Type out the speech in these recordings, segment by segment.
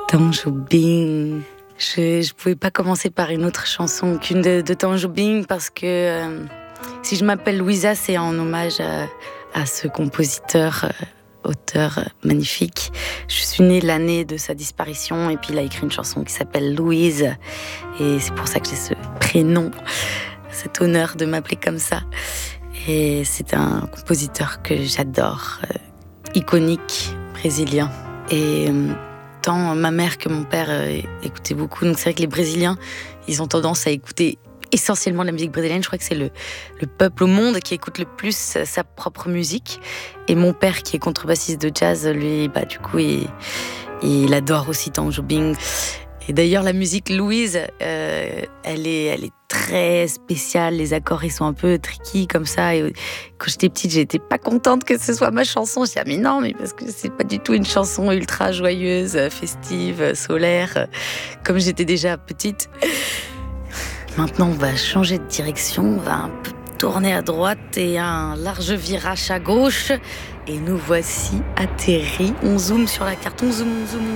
Tanjo Bing. Je pouvais pas commencer par une autre chanson qu'une de Tanjo Bing parce que si je m'appelle Louisa, c'est en hommage à ce compositeur, auteur magnifique. Je suis née l'année de sa disparition et puis il a écrit une chanson qui s'appelle Louise et c'est pour ça que j'ai ce prénom, cet honneur de m'appeler comme ça. Et c'est un compositeur que j'adore, iconique, brésilien. Et tant ma mère que mon père écoutaient beaucoup. Donc c'est vrai que les Brésiliens, ils ont tendance à écouter essentiellement la musique brésilienne. Je crois que c'est le peuple au monde qui écoute le plus sa propre musique. Et mon père, qui est contrebassiste de jazz, lui, du coup, il adore aussi Tanjo Bing. Et d'ailleurs, la musique Louise, elle est très spéciale. Les accords, ils sont un peu tricky comme ça. Et quand j'étais petite, j'étais pas contente que ce soit ma chanson. Je disais, mais non, mais parce que c'est pas du tout une chanson ultra joyeuse, festive, solaire, comme j'étais déjà petite. Maintenant, on va changer de direction. On va un peu tourner à droite et un large virage à gauche. Et nous voici atterris. On zoome sur la carte, on zoome.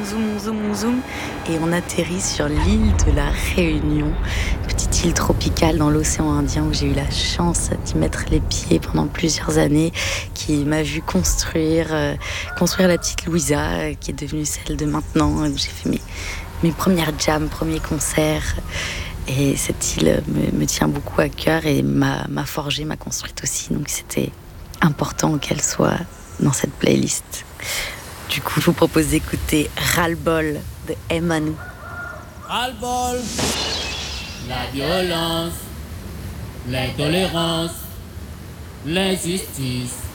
Et on atterrit sur l'île de la Réunion. Petite île tropicale dans l'océan Indien où j'ai eu la chance d'y mettre les pieds pendant plusieurs années, qui m'a vu construire la petite Louisa, qui est devenue celle de maintenant, où j'ai fait mes premières jams, premiers concerts. Et cette île me tient beaucoup à cœur et m'a forgée, m'a construite aussi. Donc c'était important qu'elle soit dans cette playlist. Du coup, je vous propose d'écouter Ras-le-bol de Emmanuel. Ras-le-bol, la violence, l'intolérance, l'injustice.